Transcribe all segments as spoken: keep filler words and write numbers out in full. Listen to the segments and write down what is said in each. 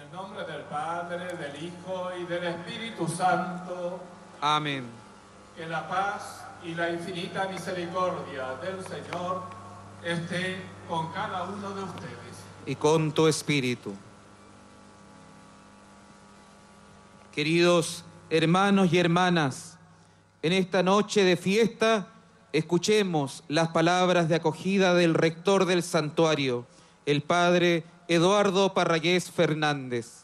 En el nombre del Padre, del Hijo y del Espíritu Santo. Amén. Que la paz y la infinita misericordia del Señor esté con cada uno de ustedes. Y con tu espíritu. Queridos hermanos y hermanas, en esta noche de fiesta escuchemos las palabras de acogida del rector del santuario, el padre Eduardo Parragués Fernández.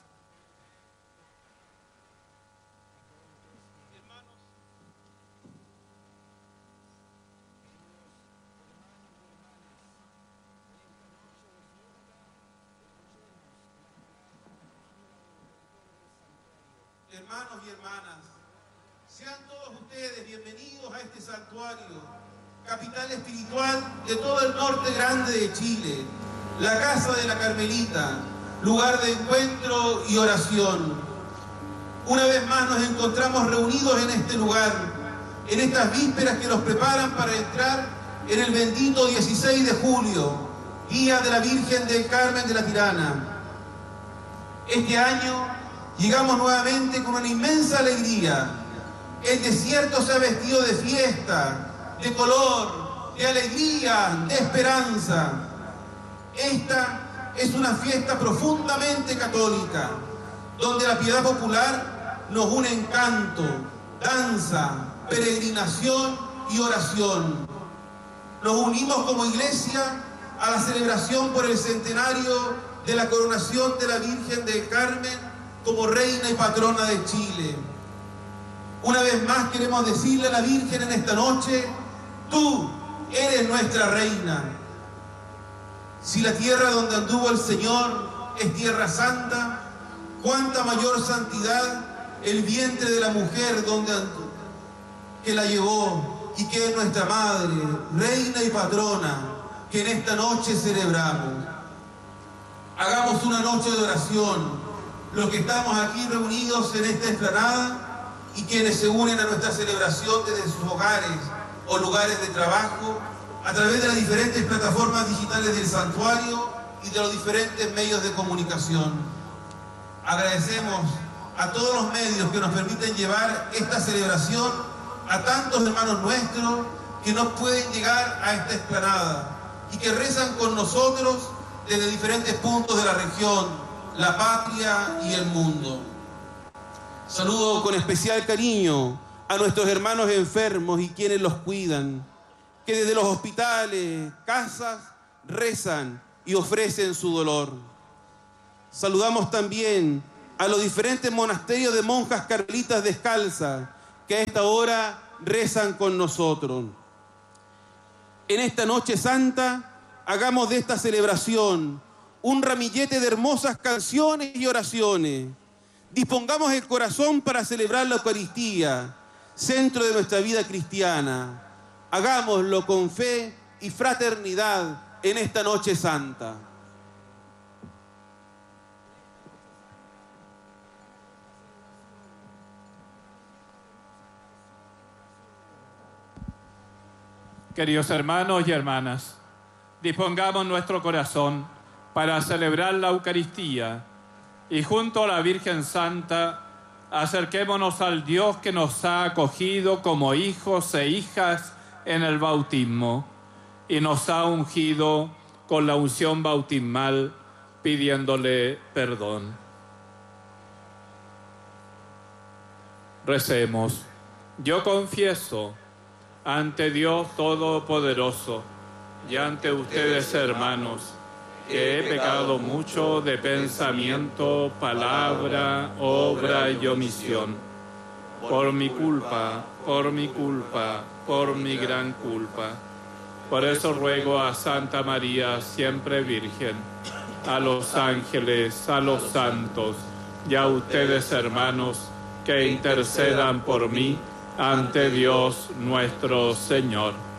Hermanos y hermanas, sean todos ustedes bienvenidos a este santuario, capital espiritual de todo el norte grande de Chile, la Casa de la Carmelita, lugar de encuentro y oración. Una vez más nos encontramos reunidos en este lugar, en estas vísperas que nos preparan para entrar en el bendito dieciséis de julio, día de la Virgen del Carmen de la Tirana. Este año llegamos nuevamente con una inmensa alegría. El desierto se ha vestido de fiesta, de color, de alegría, de esperanza. Esta es una fiesta profundamente católica, donde la piedad popular nos une en canto, danza, peregrinación y oración. Nos unimos como iglesia a la celebración por el centenario de la coronación de la Virgen del Carmen como reina y patrona de Chile. Una vez más queremos decirle a la Virgen en esta noche: tú eres nuestra reina. Si la tierra donde anduvo el Señor es tierra santa, cuánta mayor santidad el vientre de la mujer donde anduvo, que la llevó y que es nuestra madre, reina y patrona, que en esta noche celebramos. Hagamos una noche de oración, los que estamos aquí reunidos en esta explanada y quienes se unen a nuestra celebración desde sus hogares o lugares de trabajo, a través de las diferentes plataformas digitales del santuario y de los diferentes medios de comunicación. Agradecemos a todos los medios que nos permiten llevar esta celebración a tantos hermanos nuestros que no pueden llegar a esta explanada y que rezan con nosotros desde diferentes puntos de la región, la patria y el mundo. Saludo con especial cariño a nuestros hermanos enfermos y quienes los cuidan, que desde los hospitales, casas, rezan y ofrecen su dolor. Saludamos también a los diferentes monasterios de monjas carmelitas descalzas que a esta hora rezan con nosotros. En esta noche santa, hagamos de esta celebración un ramillete de hermosas canciones y oraciones. Dispongamos el corazón para celebrar la Eucaristía, centro de nuestra vida cristiana. Hagámoslo con fe y fraternidad en esta noche santa. Queridos hermanos y hermanas, dispongamos nuestro corazón para celebrar la Eucaristía y junto a la Virgen Santa acerquémonos al Dios que nos ha acogido como hijos e hijas en el bautismo y nos ha ungido con la unción bautismal pidiéndole perdón. Recemos. Yo confieso ante Dios Todopoderoso y ante ustedes, hermanos, que he pecado mucho de pensamiento, palabra, obra y omisión. Por mi culpa, por mi culpa, por mi gran culpa. Por eso ruego a Santa María, siempre Virgen, a los ángeles, a los santos y a ustedes, hermanos, que intercedan por mí ante Dios nuestro Señor.